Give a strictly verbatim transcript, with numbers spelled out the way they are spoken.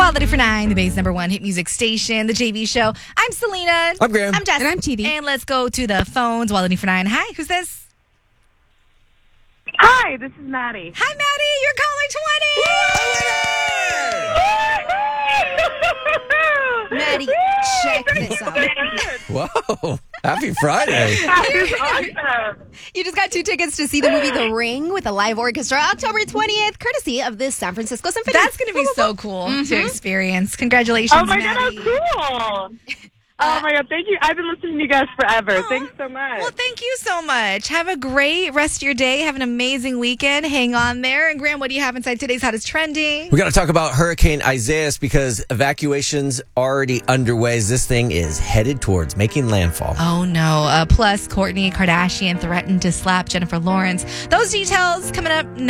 Quality for Nine, the Bay's number one hit music station, the J V Show. I'm Selena. I'm Graham. I'm Jess. And I'm T D. And let's go to the phones. Quality for Nine. Hi, who's this? Hi, this is Maddie. Hi, Maddie. You're caller twenty. Maddie, check this out. Whoa. Happy Friday. That is awesome. You just got two tickets to see the movie The Ring with a live orchestra October twentieth, courtesy of the San Francisco Symphony. That's going to be so cool to experience. Congratulations, Oh my Maddie. god, how cool. Oh my god, thank you. I've been listening to you guys forever. Thanks so much. Well, thank you so much. Have a great rest of your day. Have an amazing weekend. Hang on there. And Graham, what do you have inside today's Hottest Trending? We got to talk about Hurricane Isaias because evacuations already underway. This thing is headed towards making landfall. Oh, no. Uh, plus, Kourtney Kardashian threatened to slap Jennifer Lawrence. Those details coming up next.